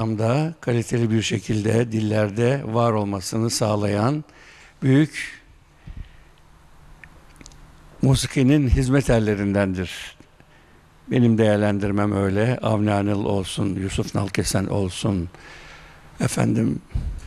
ortamda kaliteli bir şekilde dillerde var olmasını sağlayan büyük musikinin hizmet erlerindendir. Benim değerlendirmem öyle. Avni Anıl olsun, Yusuf Nalkesen olsun, efendim